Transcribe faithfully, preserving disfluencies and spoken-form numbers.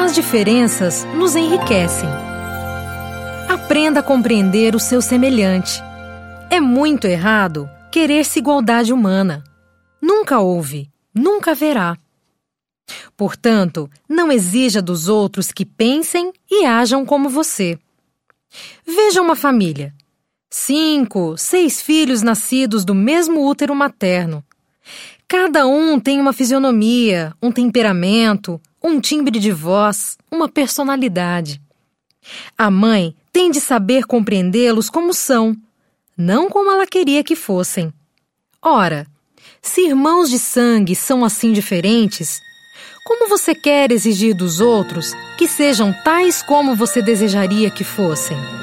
As diferenças nos enriquecem. Aprenda a compreender o seu semelhante. É muito errado querer-se igualdade humana. Nunca houve, nunca haverá. Portanto, não exija dos outros que pensem e ajam como você. Veja uma família. Cinco, seis filhos nascidos do mesmo útero materno. Cada um tem uma fisionomia, um temperamento, um timbre de voz, uma personalidade. A mãe tem de saber compreendê-los como são, não como ela queria que fossem. Ora, se irmãos de sangue são assim diferentes, como você quer exigir dos outros que sejam tais como você desejaria que fossem?